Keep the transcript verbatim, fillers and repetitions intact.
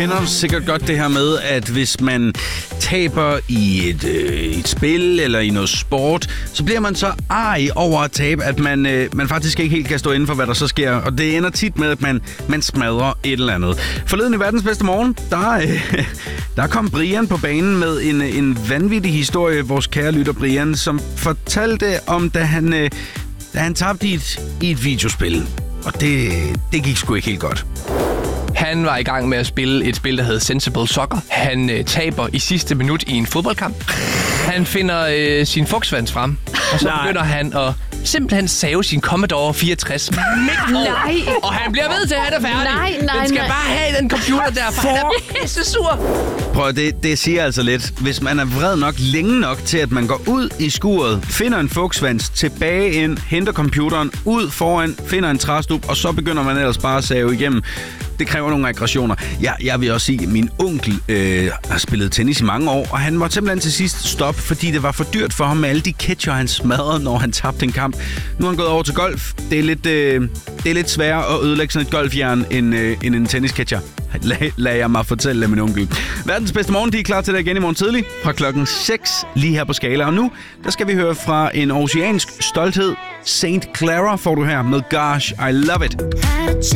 kender sikkert godt det her med, at hvis man taber i et, øh, et spil eller i noget sport, så bliver man så arg over at tabe, at man, øh, man faktisk ikke helt kan stå inden for, hvad der så sker. Og det ender tit med, at man, man smadrer et eller andet. Forleden i Verdens Bedste Morgen, der, øh, der kom Brian på banen med en, en vanvittig historie, vores kære lytter Brian, som fortalte om, da han, øh, da han tabte i et, i et videospil. Og det, det gik sgu ikke helt godt. Han var i gang med at spille et spil, der hedder Sensible Soccer. Han øh, taber i sidste minut i en fodboldkamp. Han finder øh, sin fugtsvans frem, og så Nej. begynder han at simpelthen save sin Commodore fireogtres midt over. Og han bliver ved til, at han er færdig. Nej, nej, den skal nej. bare have den computer der, for han er pisse sur. Prøv, det, det siger altså lidt. Hvis man er vred nok længe nok til, at man går ud i skuret, finder en fugtsvans, tilbage ind, henter computeren, ud foran, finder en træstup, og så begynder man ellers bare at save igennem. Det kræver nogle aggressioner. Jeg, jeg vil også sige, at min onkel øh, har spillet tennis i mange år, og han måtte simpelthen til sidst stoppe, fordi det var for dyrt for ham med alle de catcher, han smadrede, når han tabte en kamp. Nu er han gået over til golf. Det er lidt, øh, det er lidt sværere at ødelægge sådan et golfjern end, øh, end en tenniscatcher. Lad, lad jeg mig fortælle af min onkel. Verdens Bedste Morgen, de er klar til dig igen i morgen tidlig fra klokken seks lige her på Skala. Og nu, der skal vi høre fra en oceansk stolthed. Saint Clara får du her med Gosh, I Love It.